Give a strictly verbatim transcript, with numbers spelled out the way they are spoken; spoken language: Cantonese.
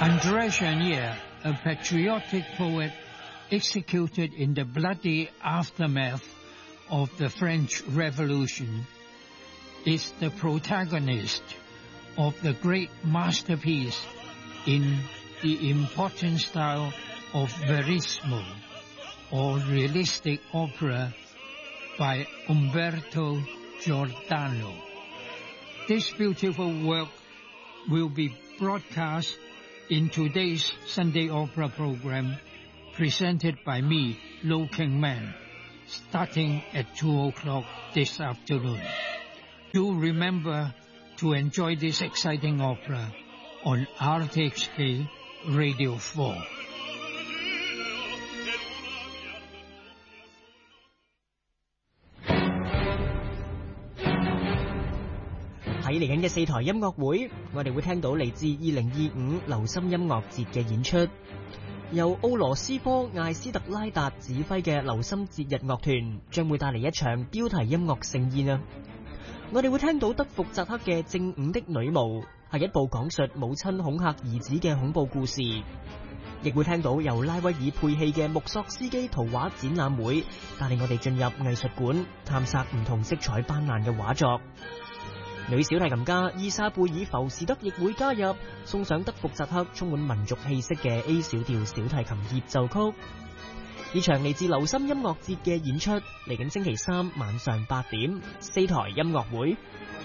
André Chenier, a patriotic poet executed in the bloody aftermath of the French Revolution, is the protagonist of the great masterpiece in the important style of verismo, or realistic opera, by Umberto Giordano. This beautiful work will be broadcast in today's Sunday Opera program, presented by me, Lo King Man, starting at two o'clock this afternoon. Do remember to enjoy this exciting opera on R T H K Radio four. 喺嚟緊嘅四台音樂會，我哋會聽到嚟自二零二五流心音樂節嘅演出，由奧羅斯科艾斯特拉達指揮嘅流心節日樂團將會帶嚟一場標題音樂盛宴啊！我哋會聽到德福扎克嘅《正午的女巫》，係一部講述母親恐嚇兒子嘅恐怖故事，亦會聽到由拉威爾配器嘅穆索斯基圖畫展覽會，帶領我哋進入藝術館，探索唔同色彩斑斕嘅畫作。女小提琴家伊莎貝爾浮士德亦會加入，送上德福扎克充滿民族氣息嘅 A 小調小提琴協奏曲。呢場嚟自流心音樂節嘅演出嚟緊星期三晚上八點，四台音樂會。